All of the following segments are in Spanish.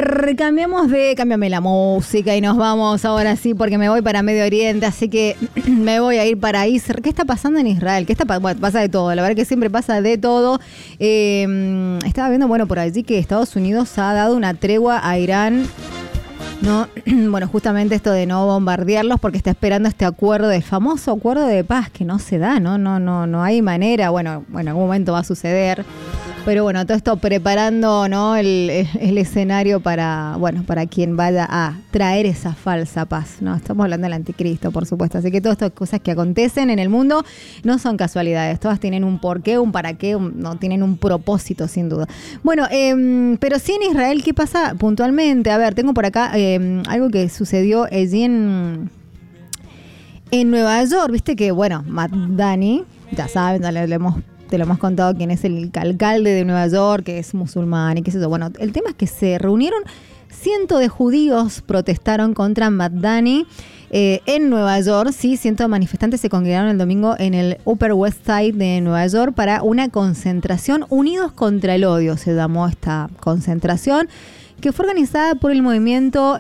ver, cámbiame la música y nos vamos ahora sí, porque me voy para Medio Oriente, así que me voy a ir para Israel. ¿Qué está pasando en Israel? Bueno, pasa de todo, la verdad que siempre pasa de todo. Estaba viendo, por allí que Estados Unidos ha dado una tregua a Irán. No, bueno, justamente esto de no bombardearlos porque está esperando este acuerdo, el famoso acuerdo de paz que no se da, no hay manera, bueno, en algún momento va a suceder, pero bueno, todo esto preparando, ¿no? el escenario para quien vaya a traer esa falsa paz, ¿no? Estamos hablando del anticristo, por supuesto, así que todas estas cosas que acontecen en el mundo no son casualidades, todas tienen un porqué, un para qué, no tienen un propósito sin duda. Bueno, pero sí en Israel, ¿qué pasa puntualmente? A ver, tengo por acá algo que sucedió allí en Nueva York, viste que, Madani, ya saben, te lo hemos contado quién es el alcalde de Nueva York, que es musulmán y qué sé yo. Bueno, el tema es que se reunieron cientos de judíos, protestaron contra Madani en Nueva York. Sí, cientos de manifestantes se congregaron el domingo en el Upper West Side de Nueva York para una concentración Unidos contra el Odio, se llamó esta concentración, que fue organizada por el movimiento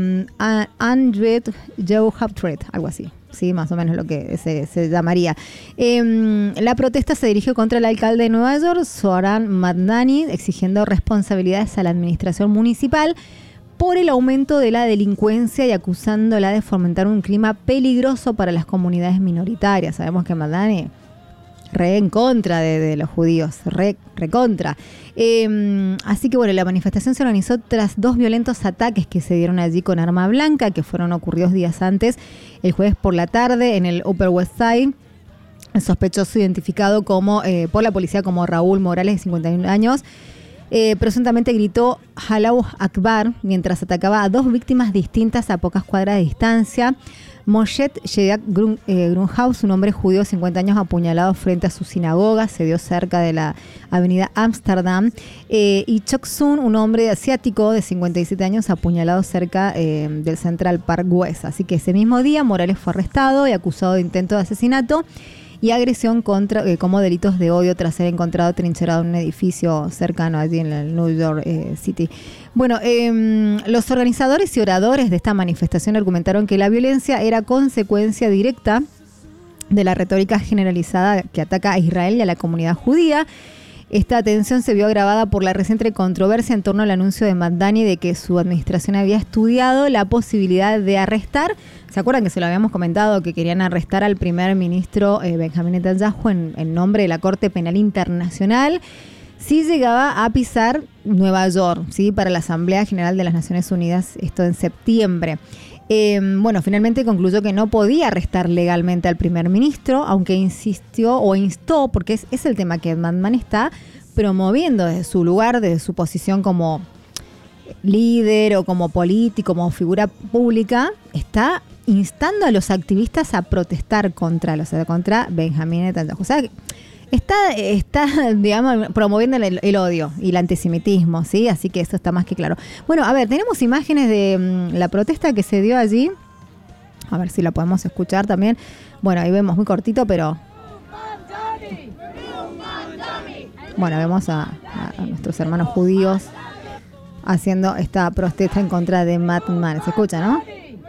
Andret Jehoshaphat, algo así. Sí, más o menos lo que se llamaría. La protesta se dirigió contra el alcalde de Nueva York, Zohran Madani, exigiendo responsabilidades a la administración municipal por el aumento de la delincuencia y acusándola de fomentar un clima peligroso para las comunidades minoritarias. Sabemos que Madani re en contra de los judíos, re contra. Así que la manifestación se organizó tras 2 violentos ataques que se dieron allí con arma blanca, que fueron ocurridos días antes, el jueves por la tarde en el Upper West Side. El sospechoso identificado por la policía como Raúl Morales, de 51 años, presuntamente gritó Allahu Akbar mientras atacaba a 2 víctimas distintas a pocas cuadras de distancia. Moshe Shedak Grunhaus, un hombre judío de 50 años apuñalado frente a su sinagoga, se dio cerca de la avenida Amsterdam. Y Chok-sun, un hombre asiático de 57 años apuñalado cerca del Central Park West. Así que ese mismo día Morales fue arrestado y acusado de intento de asesinato y agresión como delitos de odio tras ser encontrado trincherado en un edificio cercano allí en el New York City. Bueno, los organizadores y oradores de esta manifestación argumentaron que la violencia era consecuencia directa de la retórica generalizada que ataca a Israel y a la comunidad judía. Esta tensión se vio agravada por la reciente controversia en torno al anuncio de Madani de que su administración había estudiado la posibilidad de arrestar. ¿Se acuerdan que se lo habíamos comentado que querían arrestar al primer ministro Benjamin Netanyahu en nombre de la Corte Penal Internacional si llegaba a pisar Nueva York, ¿sí? Para la Asamblea General de las Naciones Unidas, esto en septiembre? Finalmente concluyó que no podía arrestar legalmente al primer ministro, aunque insistió o instó, porque es el tema que Madman está promoviendo desde su lugar, desde su posición como líder o como político, como figura pública, está instando a los activistas a protestar contra Benjamin Netanyahu. O sea, está digamos, promoviendo el odio y el antisemitismo, ¿sí? Así que eso está más que claro. Bueno, a ver, tenemos imágenes de la protesta que se dio allí. A ver si la podemos escuchar también. Bueno, ahí vemos muy cortito, pero... Bueno, vemos a nuestros hermanos judíos haciendo esta protesta en contra de Madman. ¿Se escucha, no?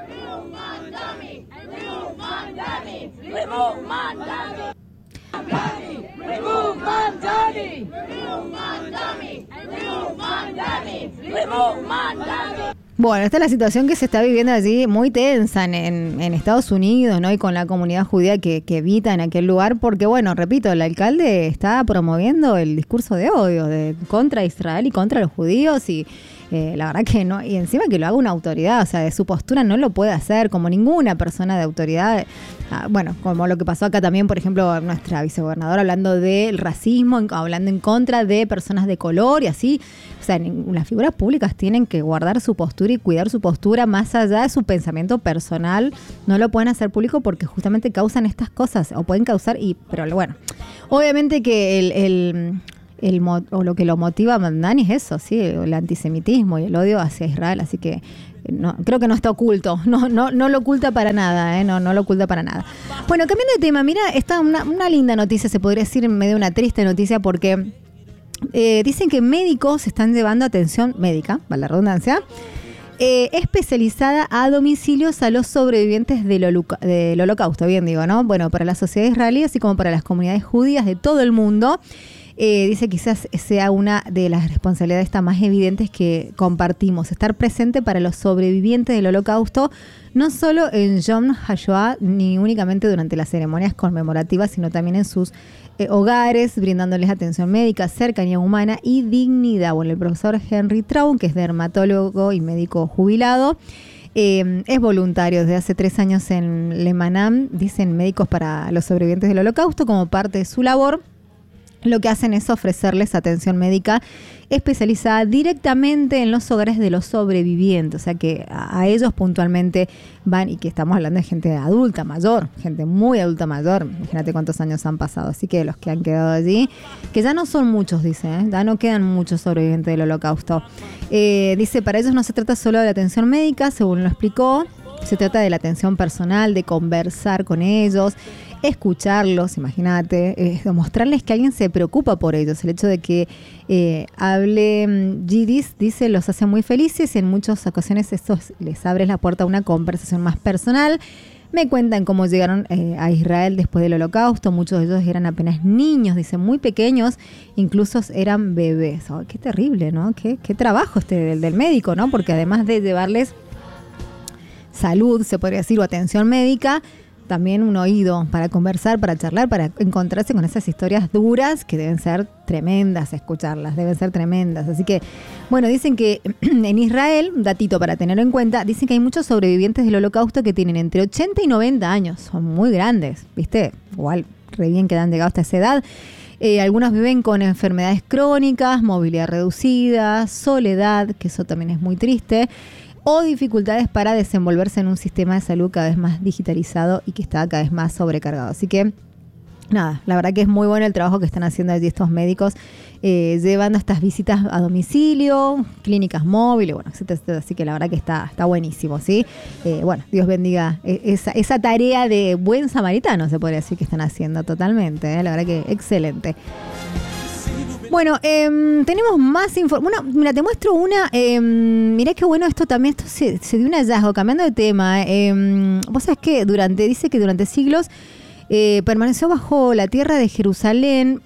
Bueno, esta es la situación que se está viviendo allí, muy tensa en Estados Unidos, ¿no? Y con la comunidad judía que habita en aquel lugar, porque, repito, el alcalde está promoviendo el discurso de odio contra Israel y contra los judíos y la verdad que no, y encima que lo haga una autoridad, o sea, de su postura no lo puede hacer, como ninguna persona de autoridad, como lo que pasó acá también, por ejemplo, nuestra vicegobernadora hablando del racismo, hablando en contra de personas de color y así, o sea, las figuras públicas tienen que guardar su postura y cuidar su postura más allá de su pensamiento personal, no lo pueden hacer público porque justamente causan estas cosas, o pueden causar, pero obviamente que lo que lo motiva a Madani es eso, sí, el antisemitismo y el odio hacia Israel, así que creo que no está oculto, no lo oculta para nada, no lo oculta para nada. Bueno, cambiando de tema, mira, está una linda noticia, se podría decir en medio de una triste noticia, porque Dicen que médicos están llevando atención médica, vale la redundancia, especializada a domicilios a los sobrevivientes del Holocausto, bien digo, ¿no? Bueno, para la sociedad israelí, así como para las comunidades judías de todo el mundo. Dice quizás sea una de las responsabilidades más evidentes que compartimos, estar presente para los sobrevivientes del Holocausto, no solo en Yom HaShoah, ni únicamente durante las ceremonias conmemorativas, sino también en sus hogares, brindándoles atención médica, cercanía humana y dignidad. Bueno, el profesor Henry Traun, que es dermatólogo y médico jubilado, es voluntario desde hace 3 años en Lemanam, dicen Médicos para los Sobrevivientes del Holocausto, como parte de su labor. Lo que hacen es ofrecerles atención médica especializada directamente en los hogares de los sobrevivientes. O sea que a ellos puntualmente van, y que estamos hablando de gente adulta, mayor, gente muy adulta mayor. Imagínate cuántos años han pasado. Así que los que han quedado allí, que ya no son muchos, dice, ya no quedan muchos sobrevivientes del Holocausto. Dice, para ellos no se trata solo de la atención médica, según lo explicó. Se trata de la atención personal, de conversar con ellos, escucharlos, imagínate, demostrarles que alguien se preocupa por ellos. El hecho de que hable yidis, dice, los hace muy felices y en muchas ocasiones esto les abre la puerta a una conversación más personal. Me cuentan cómo llegaron a Israel después del Holocausto. Muchos de ellos eran apenas niños, dice, muy pequeños, incluso eran bebés. Oh, qué terrible, ¿no? Qué trabajo del médico, ¿no? Porque además de llevarles salud, se podría decir, o atención médica, también un oído para conversar, para charlar, para encontrarse con esas historias duras que deben ser tremendas, escucharlas, deben ser tremendas. Así que, bueno, dicen que en Israel, un datito para tenerlo en cuenta, dicen que hay muchos sobrevivientes del Holocausto que tienen entre 80 y 90 años, son muy grandes, ¿viste? Igual, re bien que han llegado hasta esa edad. Algunos viven con enfermedades crónicas, movilidad reducida, soledad, que eso también es muy triste, o dificultades para desenvolverse en un sistema de salud cada vez más digitalizado y que está cada vez más sobrecargado. Así que, nada, la verdad que es muy bueno el trabajo que están haciendo allí estos médicos, llevando estas visitas a domicilio, clínicas móviles, bueno, etcétera. Así que la verdad que está buenísimo, ¿sí? Bueno, Dios bendiga esa tarea de buen samaritano, se podría decir que están haciendo totalmente, la verdad que excelente. Bueno, tenemos más información. Mira, te muestro una. Mirá qué bueno esto también. Esto se dio un hallazgo, cambiando de tema. Vos sabés que dice que durante siglos permaneció bajo la tierra de Jerusalén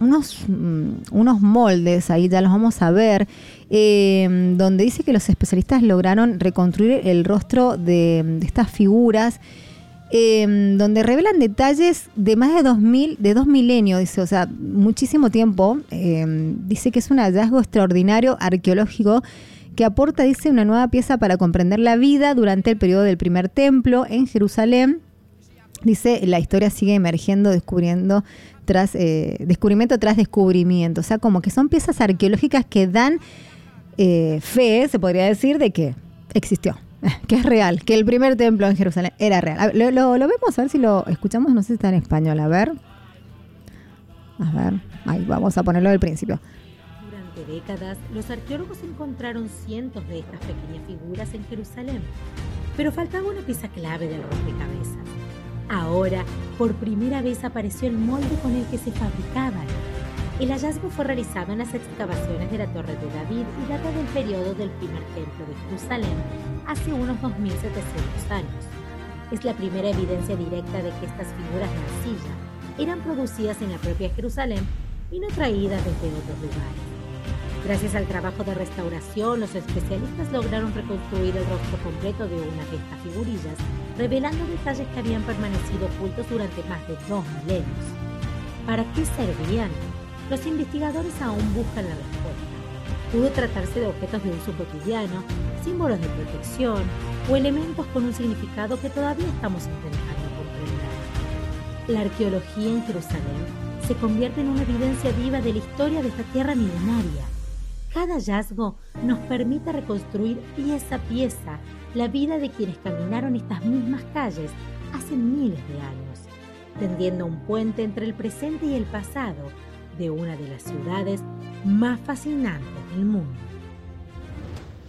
unos moldes, ahí ya los vamos a ver, donde dice que los especialistas lograron reconstruir el rostro de estas figuras, donde revelan detalles de más de 2 milenios, dice, o sea, muchísimo tiempo. Dice que es un hallazgo extraordinario arqueológico que aporta, dice, una nueva pieza para comprender la vida durante el periodo del primer templo en Jerusalén. Dice, la historia sigue emergiendo, descubrimiento tras descubrimiento. O sea, como que son piezas arqueológicas que dan fe, se podría decir, de que existió. Que es real, que el primer templo en Jerusalén era real. Lo vemos, a ver si lo escuchamos, no sé si está en español, a ver, ahí vamos a ponerlo del principio. Durante décadas, los arqueólogos encontraron cientos de estas pequeñas figuras en Jerusalén, pero faltaba una pieza clave del rompecabezas. Ahora, por primera vez apareció el molde con el que se fabricaban. El hallazgo fue realizado en las excavaciones de la Torre de David y data del periodo del primer templo de Jerusalén, hace unos 2.700 años. Es la primera evidencia directa de que estas figuras de arcilla eran producidas en la propia Jerusalén y no traídas desde otros lugares. Gracias al trabajo de restauración, los especialistas lograron reconstruir el rostro completo de una de estas figurillas, revelando detalles que habían permanecido ocultos durante más de 2 milenios. ¿Para qué servían? Los investigadores aún buscan la respuesta. Pudo tratarse de objetos de uso cotidiano, símbolos de protección o elementos con un significado que todavía estamos intentando comprender. La arqueología en Jerusalén se convierte en una evidencia viva de la historia de esta tierra milenaria. Cada hallazgo nos permite reconstruir pieza a pieza la vida de quienes caminaron estas mismas calles hace miles de años, tendiendo un puente entre el presente y el pasado de una de las ciudades más fascinantes del mundo.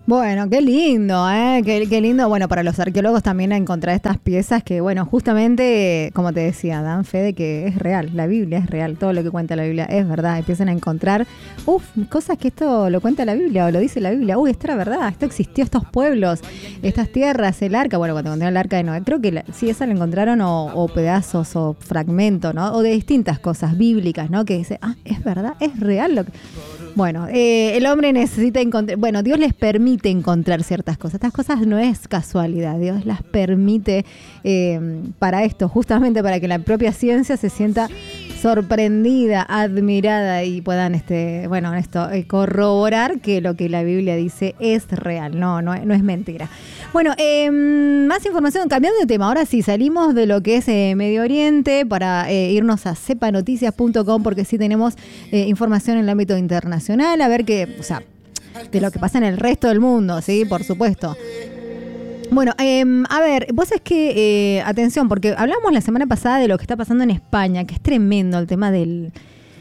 Bueno, qué lindo, ¿eh? Qué lindo. Bueno, para los arqueólogos también encontrar estas piezas que, bueno, justamente, como te decía, dan fe de que es real. La Biblia es real. Todo lo que cuenta la Biblia es verdad. Empiezan a encontrar, cosas que esto lo cuenta la Biblia o lo dice la Biblia. Esto era verdad. Esto existió, estos pueblos, estas tierras, el arca. Bueno, cuando encontraron el arca de Noé, creo que sí, esa la encontraron o pedazos o fragmentos, ¿no? O de distintas cosas bíblicas, ¿no? Que dice, es verdad, es real lo que... Bueno, el hombre necesita encontrar... Bueno, Dios les permite encontrar ciertas cosas. Estas cosas no es casualidad. Dios las permite para esto, justamente para que la propia ciencia se sienta sorprendida, admirada y puedan corroborar que lo que la Biblia dice es real, no es mentira. Bueno, más información, cambiando de tema, ahora sí, salimos de lo que es Medio Oriente para irnos a cepanoticias.com porque sí tenemos información en el ámbito internacional, a ver de lo que pasa en el resto del mundo, sí, por supuesto. Bueno, a ver, vos es que, atención, porque hablamos la semana pasada de lo que está pasando en España, que es tremendo el tema de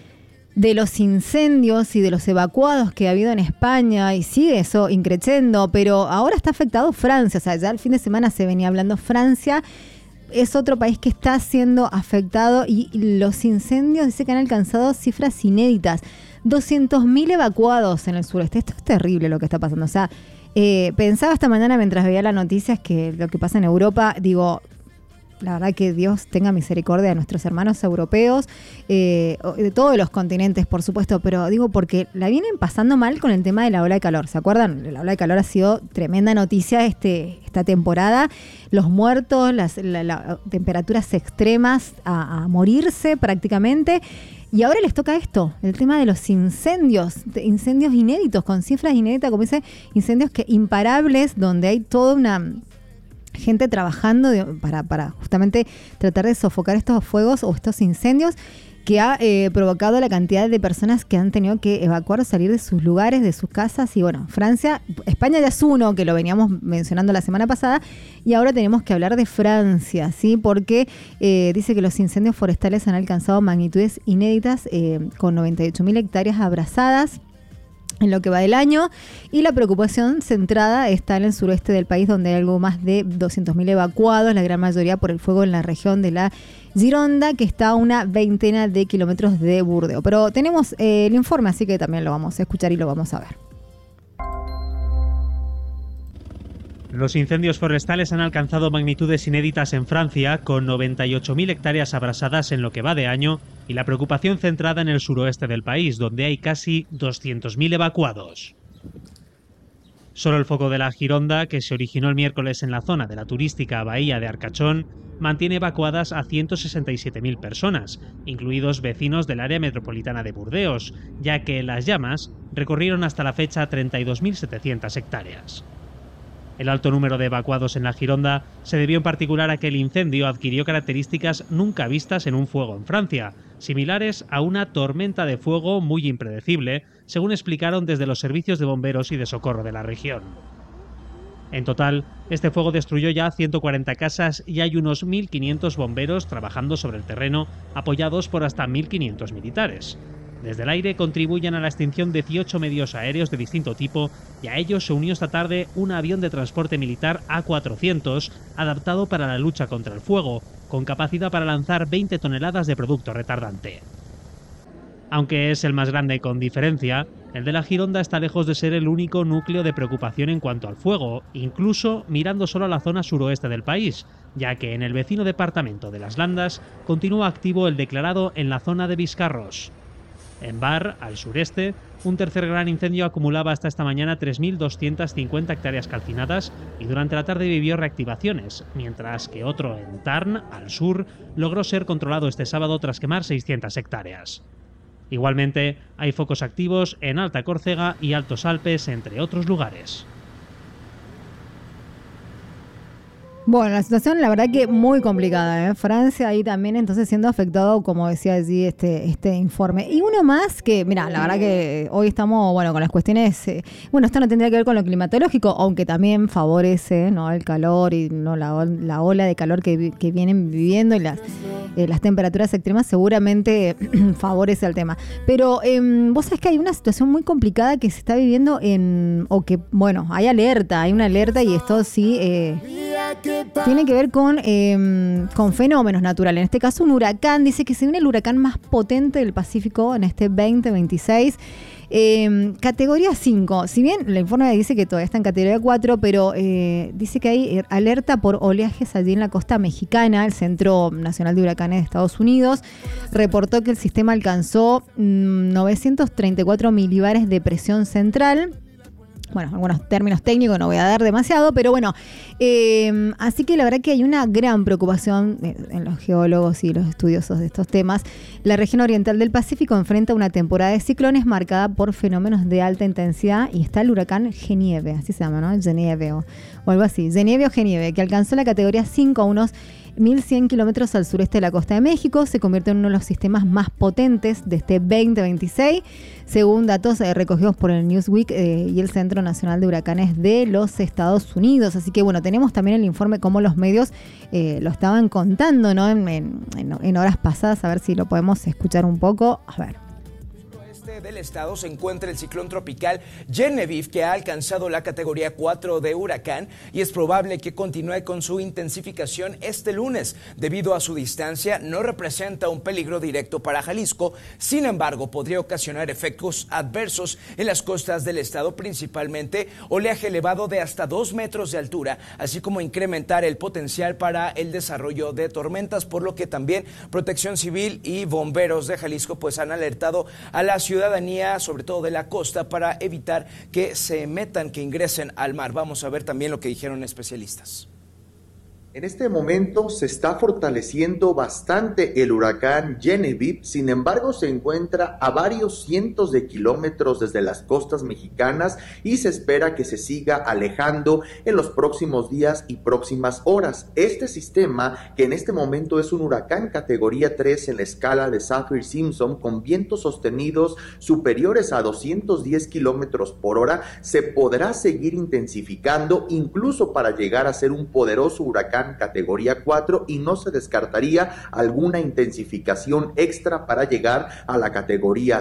los incendios y de los evacuados que ha habido en España, y sigue eso increciendo, pero ahora está afectado Francia, o sea, ya el fin de semana se venía hablando Francia, es otro país que está siendo afectado y los incendios dice que han alcanzado cifras inéditas, 200.000 evacuados en el sureste, esto es terrible lo que está pasando, o sea, pensaba esta mañana mientras veía las noticias que lo que pasa en Europa, digo, la verdad que Dios tenga misericordia de nuestros hermanos europeos, de todos los continentes, por supuesto, pero digo porque la vienen pasando mal con el tema de la ola de calor. ¿Se acuerdan? La ola de calor ha sido tremenda noticia esta temporada. Los muertos, las temperaturas extremas a morirse prácticamente. Y ahora les toca esto, el tema de los incendios inéditos, con cifras inéditas, como dice, incendios imparables, donde hay toda una gente trabajando para justamente tratar de sofocar estos fuegos o estos incendios que ha provocado la cantidad de personas que han tenido que evacuar o salir de sus lugares, de sus casas. Y bueno, España ya es uno, que lo veníamos mencionando la semana pasada, y ahora tenemos que hablar de Francia, ¿sí? Porque dice que los incendios forestales han alcanzado magnitudes inéditas, con 98.000 hectáreas abrasadas en lo que va del año, y la preocupación centrada está en el suroeste del país, donde hay algo más de 200.000 evacuados, la gran mayoría por el fuego en la región de la Gironda, que está a una 20 de kilómetros de Burdeos. Pero tenemos el informe, así que también lo vamos a escuchar y lo vamos a ver. Los incendios forestales han alcanzado magnitudes inéditas en Francia, con 98.000 hectáreas abrasadas en lo que va de año, y la preocupación centrada en el suroeste del país, donde hay casi 200.000 evacuados. Solo el foco de la Gironda, que se originó el miércoles en la zona de la turística bahía de Arcachón, mantiene evacuadas a 167.000 personas, incluidos vecinos del área metropolitana de Burdeos, ya que las llamas recorrieron hasta la fecha 32.700 hectáreas. El alto número de evacuados en la Gironda se debió en particular a que el incendio adquirió características nunca vistas en un fuego en Francia, similares a una tormenta de fuego muy impredecible, según explicaron desde los servicios de bomberos y de socorro de la región. En total, este fuego destruyó ya 140 casas y hay unos 1.500 bomberos trabajando sobre el terreno, apoyados por hasta 1.500 militares. Desde el aire contribuyen a la extinción 18 medios aéreos de distinto tipo, y a ellos se unió esta tarde un avión de transporte militar A400 adaptado para la lucha contra el fuego, con capacidad para lanzar 20 toneladas de producto retardante. Aunque es el más grande con diferencia, el de la Gironda está lejos de ser el único núcleo de preocupación en cuanto al fuego, incluso mirando solo a la zona suroeste del país, ya que en el vecino departamento de Las Landas continúa activo el declarado en la zona de Biscarros. En Bar, al sureste, un tercer gran incendio acumulaba hasta esta mañana 3.250 hectáreas calcinadas y durante la tarde vivió reactivaciones, mientras que otro en Tarn, al sur, logró ser controlado este sábado tras quemar 600 hectáreas. Igualmente, hay focos activos en Alta Córcega y Altos Alpes, entre otros lugares. Bueno, la situación la verdad que muy complicada, ¿eh? Francia ahí también entonces siendo afectado, como decía allí este informe. Y uno más que, mira, la verdad que hoy estamos, bueno, con las cuestiones, bueno, esto no tendría que ver con lo climatológico, aunque también favorece, ¿no?, el calor y no la ola de calor que vienen viviendo y las temperaturas extremas seguramente favorece al tema. Pero vos sabés que hay una situación muy complicada que se está viviendo hay una alerta y esto sí tiene que ver con fenómenos naturales. En este caso, un huracán. Dice que se viene el huracán más potente del Pacífico en este 2026. Categoría 5. Si bien el informe dice que todavía está en categoría 4, pero dice que hay alerta por oleajes allí en la costa mexicana. El Centro Nacional de Huracanes de Estados Unidos reportó que el sistema alcanzó 934 milibares de presión central. Bueno, algunos términos técnicos no voy a dar demasiado, pero bueno, así que la verdad que hay una gran preocupación en los geólogos y los estudiosos de estos temas. La región oriental del Pacífico enfrenta una temporada de ciclones marcada por fenómenos de alta intensidad y está el huracán Genieve, así se llama, ¿no? Genieve o algo así, Genieve o Genieve, que alcanzó la categoría 5 a unos 1.100 kilómetros al sureste de la costa de México. Se convierte en uno de los sistemas más potentes de este 2026, según datos recogidos por el Newsweek y el Centro Nacional de Huracanes de los Estados Unidos. Así que bueno, tenemos también el informe cómo los medios lo estaban contando, ¿no? En horas pasadas, a ver si lo podemos escuchar un poco. A ver. Del estado se encuentra el ciclón tropical Genevieve, que ha alcanzado la categoría 4 de huracán y es probable que continúe con su intensificación este lunes. Debido a su distancia, no representa un peligro directo para Jalisco. Sin embargo, podría ocasionar efectos adversos en las costas del estado, principalmente oleaje elevado de hasta 2 metros de altura, así como incrementar el potencial para el desarrollo de tormentas, por lo que también Protección Civil y bomberos de Jalisco pues han alertado a la ciudadanía, sobre todo de la costa, para evitar que que ingresen al mar. Vamos a ver también lo que dijeron especialistas. En este momento se está fortaleciendo bastante el huracán Genevieve, sin embargo se encuentra a varios cientos de kilómetros desde las costas mexicanas y se espera que se siga alejando en los próximos días y próximas horas. Este sistema, que en este momento es un huracán categoría 3 en la escala de Saffir-Simpson, con vientos sostenidos superiores a 210 kilómetros por hora, se podrá seguir intensificando incluso para llegar a ser un poderoso huracán categoría 4 y no se descartaría alguna intensificación extra para llegar a la categoría.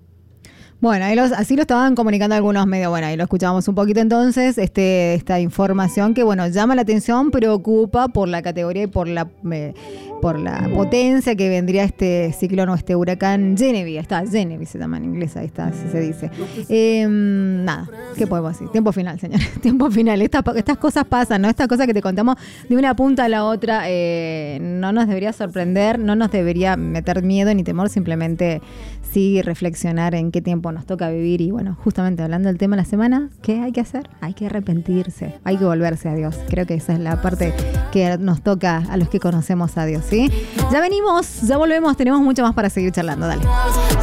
Bueno, así lo estaban comunicando algunos medios. Bueno, ahí lo escuchábamos un poquito entonces, esta información que, bueno, llama la atención, preocupa por la categoría y por la potencia que vendría este ciclón o este huracán Genevieve. Está, Genevieve se llama en inglés, ahí está, así se dice. Nada, ¿qué podemos decir? Tiempo final, señores, tiempo final. Estas cosas pasan, ¿no? Estas cosas que te contamos de una punta a la otra no nos debería sorprender, no nos debería meter miedo ni temor, simplemente sí reflexionar en qué tiempo nos toca vivir. Y bueno, justamente hablando del tema de la semana, ¿qué hay que hacer? Hay que arrepentirse, hay que volverse a Dios. Creo que esa es la parte que nos toca a los que conocemos a Dios, ¿sí? Ya venimos, ya volvemos, tenemos mucho más para seguir charlando, dale.